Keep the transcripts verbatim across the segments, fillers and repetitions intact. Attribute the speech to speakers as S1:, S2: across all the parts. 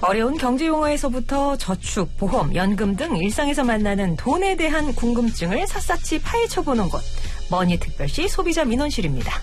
S1: 어려운 경제용어에서부터 저축, 보험, 연금 등 일상에서 만나는 돈에 대한 궁금증을 샅샅이 파헤쳐보는 곳. 머니특별시 소비자 민원실입니다.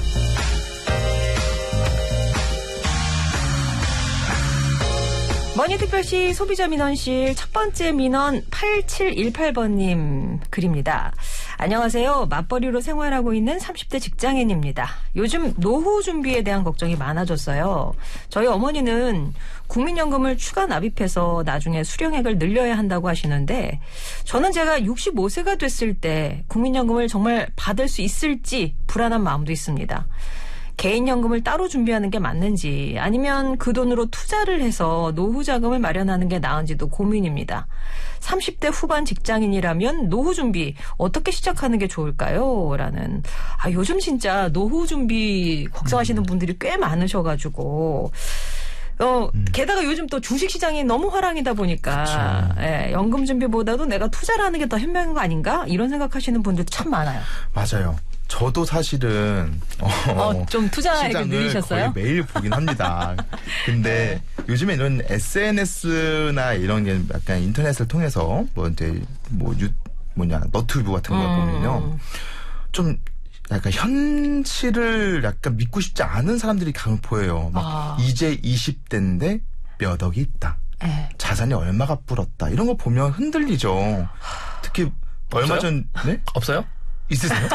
S1: 머니특별시 소비자 민원실 첫 번째 민원 팔칠일팔 번님 글입니다. 안녕하세요. 맞벌이로 생활하고 있는 삼십 대 직장인입니다. 요즘 노후 준비에 대한 걱정이 많아졌어요. 저희 어머니는 국민연금을 추가 납입해서 나중에 수령액을 늘려야 한다고 하시는데 저는 제가 육십오 세가 됐을 때 국민연금을 정말 받을 수 있을지 불안한 마음도 있습니다. 개인연금을 따로 준비하는 게 맞는지 아니면 그 돈으로 투자를 해서 노후 자금을 마련하는 게 나은지도 고민입니다. 삼십 대 후반 직장인이라면 노후 준비 어떻게 시작하는 게 좋을까요? 라는. 아, 요즘 진짜 노후 준비 걱정하시는 분들이 꽤 많으셔가지고 어, 음. 게다가 요즘 또 주식시장이 너무 화랑이다 보니까 예, 연금 준비보다도 내가 투자를 하는 게 더 현명한 거 아닌가? 이런 생각하시는 분들도 참 많아요.
S2: 맞아요. 저도 사실은 어,
S1: 어, 좀 투자액을 늘리셨어요?
S2: 거의 매일 보긴 합니다. 근데 네. 요즘에 이런 에스엔에스나 이런 게 약간 인터넷을 통해서 뭐 이제 뭐 유, 뭐냐 너튜브 같은 거 음. 보면요, 좀 약간 현실을 약간 믿고 싶지 않은 사람들이 가끔 보여요. 막 아. 이제 이십 대인데 몇 억이 있다. 에. 자산이 얼마가 불었다. 이런 거 보면 흔들리죠. 특히 없어요? 얼마 전 네?
S3: 없어요?
S2: 있으세요?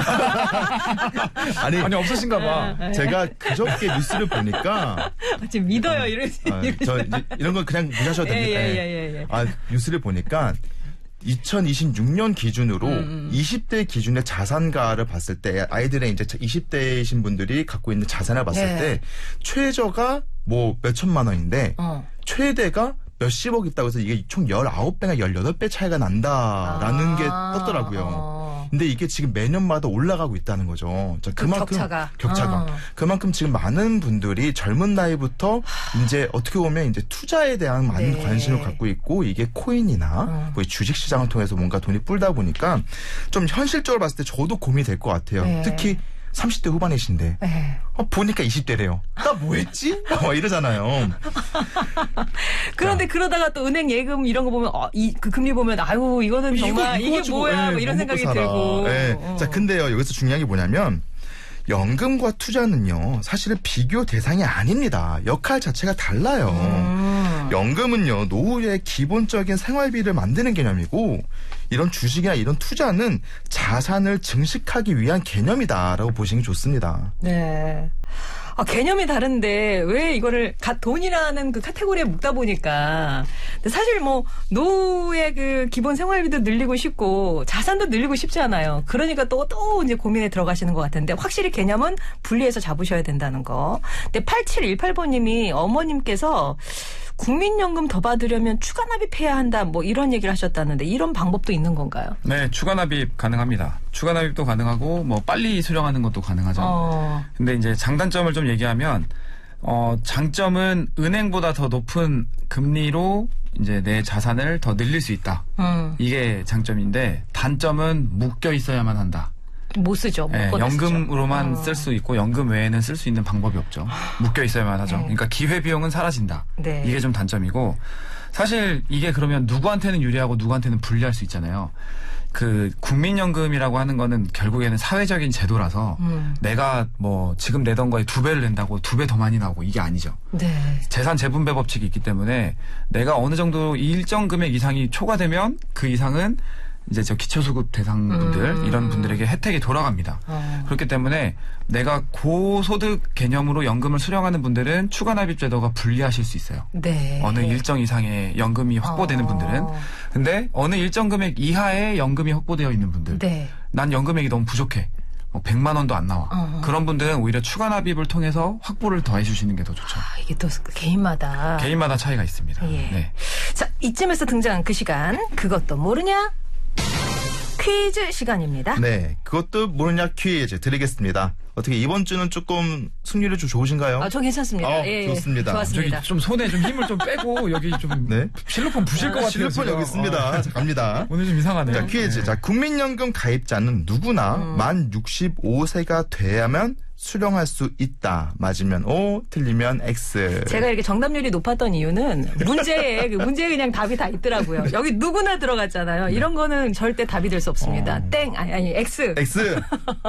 S3: 아니, 아니 없으신가 봐.
S2: 제가 그저께 뉴스를 보니까
S1: 지금 믿어요. 이런
S2: 아, 저 이런 거 그냥 무시하셔도 됩니다.
S1: 예, 예, 예, 예.
S2: 아, 뉴스를 보니까 이천이십육 년 기준으로 음. 이십 대 기준의 자산가를 봤을 때 아이들의 이제 이십 대이신 분들이 갖고 있는 자산을 봤을 네. 때 최저가 뭐 몇천만 원인데 어. 최대가 몇십억 있다고 해서 이게 총 열아홉 배나 열여덟 배 차이가 난다라는 아. 게 떴더라고요. 어. 근데 이게 지금 매년마다 올라가고 있다는 거죠. 자, 그만큼
S1: 그 격차가.
S2: 격차가.
S1: 어.
S2: 그만큼 지금 많은 분들이 젊은 나이부터 이제 어떻게 보면 이제 투자에 대한 많은 네. 관심을 갖고 있고 이게 코인이나 어. 뭐 주식 시장을 통해서 뭔가 돈이 불다 보니까 좀 현실적으로 봤을 때 저도 고민이 될 것 같아요. 네. 특히 삼십 대 후반이신데 네. 어, 보니까 이십 대래요. 나 뭐 했지? 어, 이러잖아요.
S1: 그런데 자. 그러다가 또 은행 예금 이런 거 보면 어, 이, 그 금리 보면 아유 이거는 정말 이거, 이게 뭐야 네, 뭐 이런 생각이 살아. 들고. 네.
S2: 어. 자, 근데요 여기서 중요한 게 뭐냐면 연금과 투자는요 사실은 비교 대상이 아닙니다. 역할 자체가 달라요. 음. 연금은요 노후의 기본적인 생활비를 만드는 개념이고 이런 주식이나 이런 투자는 자산을 증식하기 위한 개념이다라고 보시는 게 좋습니다.
S1: 네. 아, 개념이 다른데 왜 이거를 돈이라는 그 카테고리에 묶다 보니까 사실 뭐 노후의 그 기본 생활비도 늘리고 싶고 자산도 늘리고 싶지 않아요. 그러니까 또 또 이제 고민에 들어가시는 것 같은데 확실히 개념은 분리해서 잡으셔야 된다는 거. 근데 팔칠일팔 번님이 어머님께서 국민연금 더 받으려면 추가 납입해야 한다 뭐 이런 얘기를 하셨다는데 이런 방법도 있는 건가요?
S3: 네, 추가 납입 가능합니다. 추가 납입도 가능하고 뭐 빨리 수령하는 것도 가능하죠. 어. 근데 이제 장단점을 좀 얘기하면 어 장점은 은행보다 더 높은 금리로 이제 내 자산을 더 늘릴 수 있다. 음. 이게 장점인데 단점은 묶여 있어야만 한다.
S1: 못 쓰죠.
S3: 네, 연금으로만 어. 쓸 수 있고 연금 외에는 쓸 수 있는 방법이 없죠. 묶여 있어야만 하죠. 네. 그러니까 기회비용은 사라진다. 네. 이게 좀 단점이고 사실 이게 그러면 누구한테는 유리하고 누구한테는 불리할 수 있잖아요. 그 국민연금이라고 하는 거는 결국에는 사회적인 제도라서 음. 내가 뭐 지금 내던 거에 두 배를 낸다고 두 배 더 많이 나오고 이게 아니죠. 네. 재산 재분배 법칙이 있기 때문에 내가 어느 정도 일정 금액 이상이 초과되면 그 이상은 이제 저 기초수급 대상분들 음. 이런 분들에게 혜택이 돌아갑니다. 어. 그렇기 때문에 내가 고소득 개념으로 연금을 수령하는 분들은 추가 납입 제도가 불리하실 수 있어요. 네. 어느 일정 이상의 연금이 확보되는 어. 분들은. 근데 어느 일정 금액 이하의 연금이 확보되어 있는 분들. 네. 난 연금액이 너무 부족해. 뭐 백만 원도 안 나와. 어. 그런 분들은 오히려 추가 납입을 통해서 확보를 더해 주시는 게 더 좋죠.
S1: 아, 이게 또 개인마다.
S3: 개인마다 차이가 있습니다. 예. 네.
S1: 자, 이쯤에서 등장한 그 시간. 그것도 모르냐? 퀴즈 시간입니다.
S2: 네, 그것도 모르냐 퀴즈 드리겠습니다. 어떻게 이번 주는 조금 승률이 좀 좋으신가요?
S1: 아, 저 괜찮습니다.
S2: 어,
S1: 예,
S2: 좋습니다.
S1: 좋았습니다.
S3: 저기 좀 손에 좀 힘을 좀 빼고 여기 좀 네? 실로폰 부실 것 같아요.
S2: 실로폰 여기 있습니다.
S3: 어.
S2: 자, 갑니다.
S3: 오늘 좀 이상하네요.
S2: 자, 퀴즈. 네. 자, 국민연금 가입자는 누구나 음. 만 육십오 세가 돼야만 수령할 수 있다. 맞으면 O, 틀리면 X.
S1: 제가 이렇게 정답률이 높았던 이유는 문제에 그 문제에 그냥 답이 다 있더라고요. 여기 누구나 들어갔잖아요. 네. 이런 거는 절대 답이 될 수 없습니다. 어. 땡 아니 아니 X.
S2: X.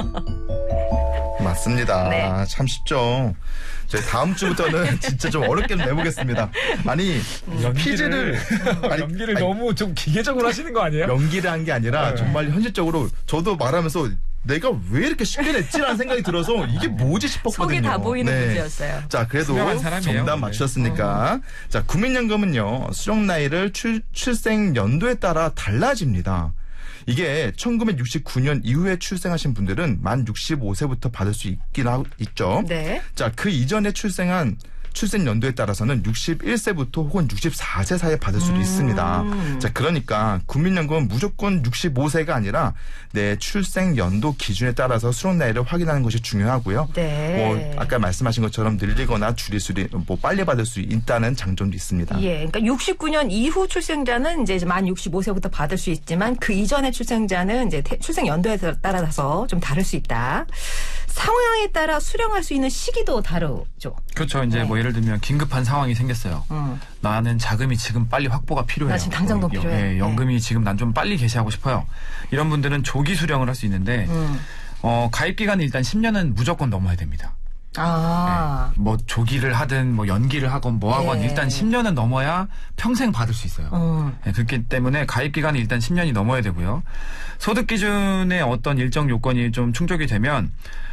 S2: 맞습니다. 네. 참 쉽죠. 저희 다음 주부터는 진짜 좀 어렵게 내보겠습니다. 아니
S3: 연기를,
S2: 퀴즈를
S3: 아니, 연기를 아니, 너무 좀 기계적으로 하시는 거 아니에요?
S2: 연기를 한 게 아니라 네. 정말 현실적으로 저도 말하면서 내가 왜 이렇게 쉽게 냈지라는 생각이 들어서 이게 뭐지 싶었거든요.
S1: 속이 다 보이는 네. 문제였어요.
S2: 자, 그래도 정답 맞추셨으니까. 네. 자, 국민연금은요. 수령 나이를 출, 출생 연도에 따라 달라집니다. 이게 천구백육십구 년 이후에 출생하신 분들은 만 육십오 세부터 받을 수 있긴 하, 있죠. 네. 자, 그 이전에 출생한 출생 연도에 따라서는 육십일 세부터 혹은 육십사 세 사이에 받을 수도 음. 있습니다. 자, 그러니까 국민연금은 무조건 육십오 세가 아니라 내 출생 연도 기준에 따라서 수령 나이를 확인하는 것이 중요하고요. 네. 뭐 아까 말씀하신 것처럼 늘리거나 줄일 수, 뭐 빨리 받을 수 있다는 장점도 있습니다.
S1: 예, 그러니까 육십구 년 이후 출생자는 이제 만 육십오 세부터 받을 수 있지만 그 이전의 출생자는 이제 출생 연도에 따라서 좀 다를 수 있다. 상황에 따라 수령할 수 있는 시기도 다르죠.
S3: 그렇죠. 이제 네. 뭐 예를 들면 긴급한 상황이 생겼어요. 음. 나는 자금이 지금 빨리 확보가 필요해요.
S1: 나 지금 당장 돈 필요해.
S3: 네, 연금이 네. 지금 난 좀 빨리 개시하고 싶어요. 이런 분들은 조기 수령을 할 수 있는데 음. 어, 가입 기간은 일단 십 년은 무조건 넘어야 됩니다.
S1: 아.
S3: 네, 뭐 조기를 하든 뭐 연기를 하건 뭐 하건 네. 일단 십 년은 넘어야 평생 받을 수 있어요. 음. 네, 그렇기 때문에 가입 기간이 일단 십 년이 넘어야 되고요. 소득 기준의 어떤 일정 요건이 좀 충족이 되면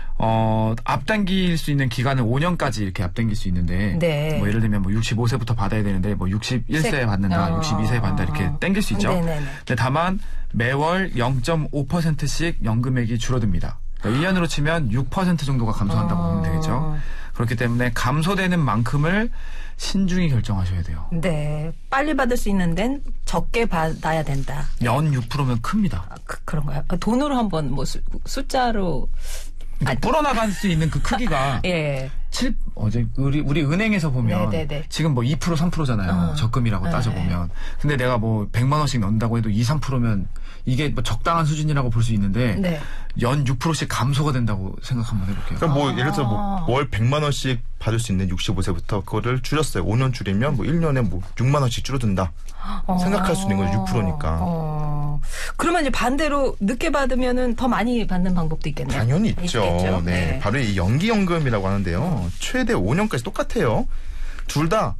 S3: 어, 앞당길 수 있는 기간은 오 년까지 이렇게 앞당길 수 있는데, 네. 뭐 예를 들면 뭐 육십오 세부터 받아야 되는데, 뭐 육십일 세에 받는다, 어. 육십이 세에 받는다, 이렇게 당길 수 있죠. 네네네. 근데 다만 매월 영 점 오 퍼센트씩 연금액이 줄어듭니다. 그러니까 일 년으로 치면 육 퍼센트 정도가 감소한다고 어. 보면 되겠죠. 그렇기 때문에 감소되는 만큼을 신중히 결정하셔야 돼요.
S1: 네. 빨리 받을 수 있는 데는 적게 받아야 된다.
S3: 연 육 퍼센트면 큽니다.
S1: 아, 그, 그런가요? 돈으로 한번 뭐 수, 숫자로.
S3: 그러니까 불어나갈 수 있는 그 크기가 예. 칠 어제 우리 우리 은행에서 보면 네네네. 지금 뭐 이 퍼센트 삼 퍼센트잖아요. 어. 적금이라고 네. 따져 보면. 근데 내가 뭐 백만 원씩 넣는다고 해도 이, 삼 퍼센트면 이게 뭐 적당한 수준이라고 볼 수 있는데 네. 연 육 퍼센트씩 감소가 된다고 생각 한번 해볼게요.
S2: 그러니까 뭐 아. 예를 들어 뭐 월 백만 원씩 받을 수 있는 육십오 세부터 그거를 줄였어요. 오 년 줄이면 뭐 일 년에 뭐 육만 원씩 줄어든다. 어. 생각할 수 있는 건 육 퍼센트니까.
S1: 어. 그러면 이제 반대로 늦게 받으면은 더 많이 받는 방법도 있겠네요.
S2: 당연히 있죠. 네. 네. 바로 이 연기연금이라고 하는데요. 최대 오 년까지 똑같아요. 둘 다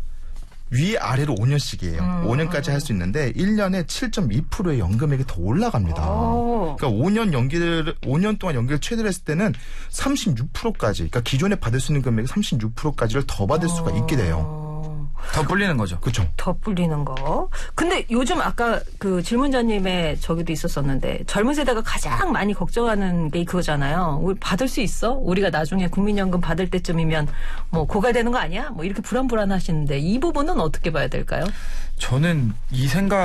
S2: 위아래로 오 년씩이에요. 음. 오 년까지 할 수 있는데 일 년에 칠 점 이 퍼센트의 연금액이 더 올라갑니다. 오. 그러니까 오 년 연기를 오 년 동안 연기를 최대로 했을 때는 삼십육 퍼센트까지 그러니까 기존에 받을 수 있는 금액이 삼십육 퍼센트까지를 더 받을 오. 수가 있게 돼요.
S3: 더 불리는 거죠.
S2: 그렇죠.
S1: 더 불리는 거. 근데 요즘 아까 그 질문자님의 저기도 있었었는데 젊은 세대가 가장 많이 걱정하는 게 그거잖아요. 우리 받을 수 있어? 우리가 나중에 국민연금 받을 때쯤이면 뭐 고갈되는 거 아니야? 뭐 이렇게 불안불안하시는데 이 부분은 어떻게 봐야 될까요?
S3: 저는 이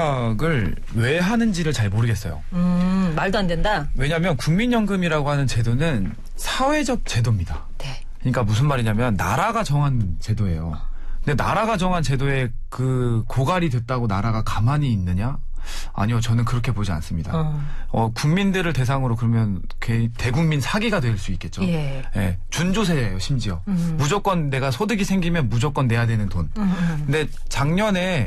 S3: 생각을 왜 하는지를 잘 모르겠어요.
S1: 음, 말도 안 된다.
S3: 왜냐하면 국민연금이라고 하는 제도는 사회적 제도입니다. 네. 그러니까 무슨 말이냐면 나라가 정한 제도예요. 근데 나라가 정한 제도에 그 고갈이 됐다고 나라가 가만히 있느냐? 아니요, 저는 그렇게 보지 않습니다. 어. 어, 국민들을 대상으로 그러면 대국민 사기가 될 수 있겠죠. 예. 예. 준조세예요, 심지어. 음. 무조건 내가 소득이 생기면 무조건 내야 되는 돈. 음. 근데 작년에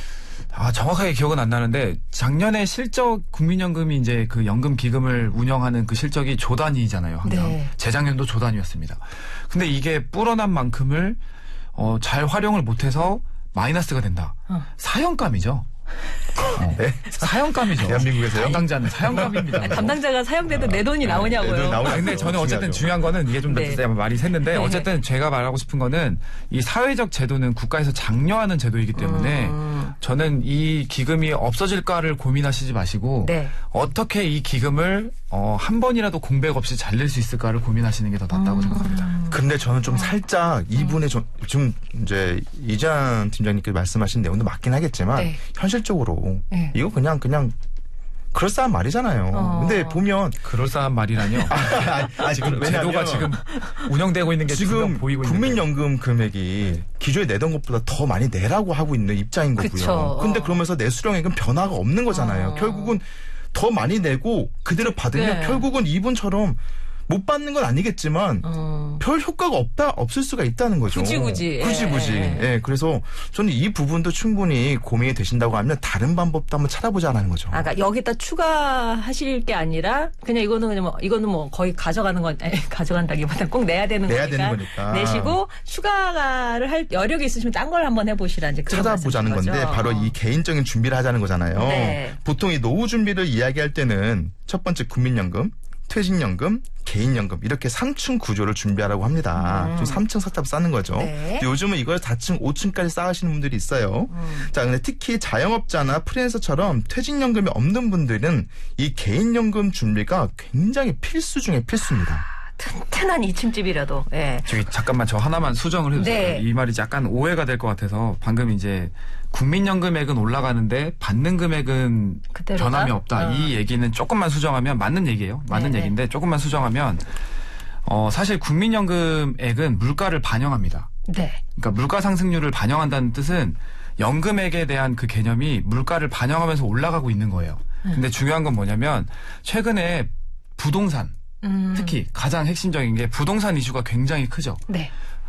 S3: 아, 정확하게 기억은 안 나는데 작년에 실적 국민연금이 이제 그 연금 기금을 운영하는 그 실적이 조 단위잖아요, 항상. 네. 재작년도 조 단위였습니다. 근데 이게 불어난 만큼을 어, 잘 활용을 못해서 마이너스가 된다. 어. 사형감이죠. 어. 네? 사형감이죠.
S2: 대한민국에서요?
S3: 담당자는 사형감입니다.
S1: 아니, 담당자가 사형돼도 내 돈이 나오냐고요.
S3: 아, 근데 저는 어쨌든 중요한 거는 이게 좀 네. 말이 샜는데 네. 어쨌든 제가 말하고 싶은 거는 이 사회적 제도는 국가에서 장려하는 제도이기 때문에 음. 저는 이 기금이 없어질까를 고민하시지 마시고 네. 어떻게 이 기금을 어, 한 번이라도 공백 없이 잘 낼 수 있을까를 고민하시는 게 더 낫다고 음. 생각합니다.
S2: 근데 저는 좀 살짝 이분의 좀, 좀 이제 이장 팀장님께서 말씀하신 내용도 맞긴 하겠지만 네. 현실적으로 네. 이거 그냥 그냥 그럴싸한 말이잖아요. 어. 근데 보면
S3: 그럴싸한 말이라뇨. 아, 아, 아, 지금 제도가 지금 운영되고 있는 게 지금 보이고
S2: 국민연금 금액이 기존에 내던 것보다 더 많이 내라고 하고 있는 입장인 거고요. 그쵸. 근데 그러면서 내 수령액은 변화가 없는 거잖아요. 어. 결국은 더 많이 내고 그대로 받으면 네. 결국은 이분처럼 못 받는 건 아니겠지만 어. 별 효과가 없다 없을 수가 있다는 거죠.
S1: 굳이 굳이.
S2: 굳이 굳이. 예. 예. 그래서 저는 이 부분도 충분히 고민이 되신다고 하면 다른 방법도 한번 찾아보자라는 거죠.
S1: 아, 그러니까 여기다 추가하실 게 아니라 그냥 이거는 그냥 뭐 이거는 뭐 거의 가져가는 건 아니, 가져간다기보다는 꼭 내야 되는
S2: 내야
S1: 거니까.
S2: 되는 거니까.
S1: 내시고 추가를 할 여력이 있으시면 딴 걸 한번 해보시라 이제 그런
S2: 찾아보자는 건데
S1: 거죠.
S2: 바로 이 개인적인 준비를 하자는 거잖아요.
S1: 네.
S2: 보통 이 노후 준비를 이야기할 때는 첫 번째 국민연금, 퇴직연금, 개인연금 이렇게 삼 층 구조를 준비하라고 합니다.
S1: 음.
S2: 좀 삼 층 석탑 쌓는 거죠.
S1: 네.
S2: 요즘은 이걸 사 층, 오 층까지 쌓으시는 분들이 있어요.
S1: 음.
S2: 자, 근데 특히 자영업자나 프리랜서처럼 퇴직연금이 없는 분들은 이 개인연금 준비가 굉장히 필수 중에 필수입니다.
S1: 튼튼한 이 층집이라도. 예.
S3: 저기 잠깐만 저 하나만 수정을 해주세요.
S1: 네.
S3: 이 말이 약간 오해가 될 것 같아서 방금 이제 국민연금액은 올라가는데 받는 금액은
S1: 그대로가?
S3: 변함이 없다.
S1: 어.
S3: 이 얘기는 조금만 수정하면 맞는 얘기예요. 맞는
S1: 네네.
S3: 얘기인데 조금만 수정하면 어 사실 국민연금액은 물가를 반영합니다.
S1: 네.
S3: 그러니까 물가 상승률을 반영한다는 뜻은 연금액에 대한 그 개념이 물가를 반영하면서 올라가고 있는 거예요. 근데 중요한 건 뭐냐면 최근에 부동산
S1: 음.
S3: 특히 가장 핵심적인 게 부동산 이슈가 굉장히 크죠.
S1: 네.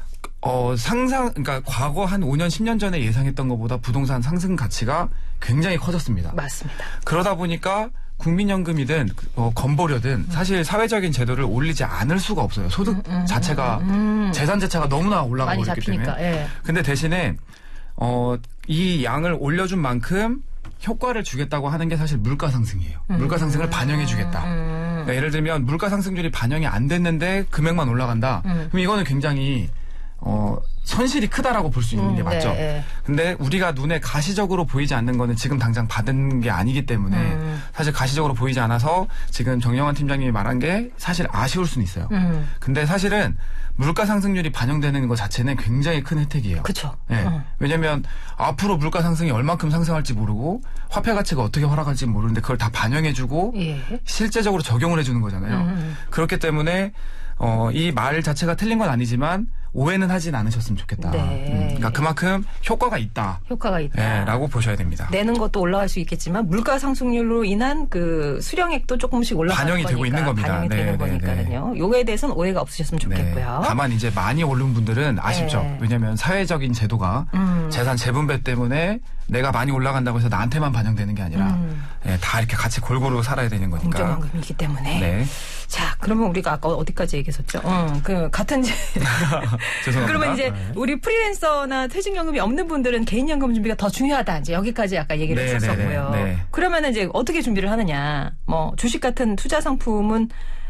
S3: 어, 상상, 그러니까 과거 한 오 년, 십 년 전에 예상했던 것보다 부동산 상승 가치가 굉장히 커졌습니다.
S1: 맞습니다.
S3: 그러다 보니까 국민연금이든 어, 건보료든 사실 사회적인 제도를 올리지 않을 수가 없어요. 소득
S1: 음, 음,
S3: 자체가
S1: 음, 음.
S3: 재산 자체가 너무나 올라가고
S1: 많이
S3: 있기
S1: 잡히니까.
S3: 때문에.
S1: 예.
S3: 근데 대신에 어, 이 양을 올려준 만큼 효과를 주겠다고 하는 게 사실 물가 상승이에요.
S1: 음.
S3: 물가 상승을 반영해 주겠다.
S1: 음.
S3: 그러니까 예를 들면 물가 상승률이 반영이 안 됐는데 금액만 올라간다.
S1: 음.
S3: 그럼 이거는 굉장히 어, 손실이 크다라고 볼 수 있는
S1: 음,
S3: 게 맞죠.
S1: 네, 네.
S3: 근데 우리가 눈에 가시적으로 보이지 않는 거는 지금 당장 받은 게 아니기 때문에
S1: 음.
S3: 사실 가시적으로 보이지 않아서 지금 정영환 팀장님이 말한 게 사실 아쉬울 수는 있어요.
S1: 음.
S3: 근데 사실은 물가 상승률이 반영되는 것 자체는 굉장히 큰 혜택이에요.
S1: 그렇죠.
S3: 네.
S1: 어.
S3: 왜냐하면 앞으로 물가 상승이 얼만큼 상승할지 모르고 화폐 가치가 어떻게 허락할지 모르는데 그걸 다 반영해주고
S1: 예.
S3: 실제적으로 적용을 해주는 거잖아요.
S1: 음.
S3: 그렇기 때문에 어, 이 말 자체가 틀린 건 아니지만 오해는 하진 않으셨으면 좋겠다.
S1: 네.
S3: 음, 그러니까 그만큼 효과가 있다.
S1: 효과가 있다.
S3: 네, 라고 보셔야 됩니다.
S1: 내는 것도 올라갈 수 있겠지만 물가 상승률로 인한 그 수령액도 조금씩 올라가는
S3: 반영이
S1: 거니까
S3: 되고 있는 겁니다.
S1: 반영이
S3: 네,
S1: 되는
S3: 네,
S1: 거니까요. 요거에 대해서는 오해가 없으셨으면 좋겠고요.
S3: 네. 다만 이제 많이 오른 분들은 아쉽죠.
S1: 네.
S3: 왜냐하면 사회적인 제도가
S1: 음.
S3: 재산 재분배 때문에 내가 많이 올라간다고 해서 나한테만 반영되는 게 아니라
S1: 음.
S3: 네, 다 이렇게 같이 골고루 살아야 되는 거니까.
S1: 공정원금이기 때문에.
S3: 네.
S1: 자, 그러면 우리가 아까 어디까지 얘기했었죠? 어, 그 같은 제
S3: 죄송합니다.
S1: 그러면 이제
S3: 네.
S1: 우리 프리랜서나 퇴직연금이 없는 분들은 개인연금 준비가 더 중요하다. 이제 여기까지 아까 얘기를
S3: 네,
S1: 했었고요.
S3: 네, 네.
S1: 그러면 이제 어떻게 준비를 하느냐? 뭐 주식 같은 투자 상품은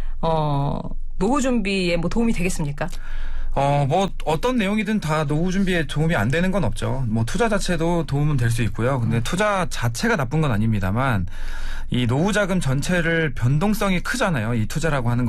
S1: 어 노후 준비에 뭐 도움이 되겠습니까?
S3: 어, 뭐, 어떤 내용이든 다 노후 준비에 도움이 안 되는 건 없죠. 뭐, 투자 자체도 도움은 될 수 있고요. 근데 투자 자체가 나쁜 건 아닙니다만, 이 노후 자금 전체를 변동성이 크잖아요. 이 투자라고 하는 건.